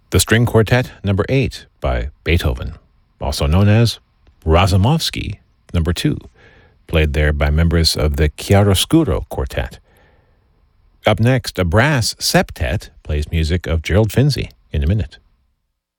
The String Quartet number 8 by Beethoven, also known as Razumovsky number 2, played there by members of the Chiaroscuro Quartet. Up next, a brass septet plays music of Gerald Finzi in a minute.